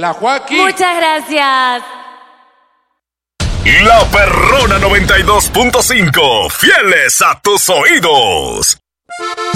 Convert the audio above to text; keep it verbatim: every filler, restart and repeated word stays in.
la Joaquín. Muchas gracias. La Perrona noventa y dos punto cinco, fieles a tus oídos.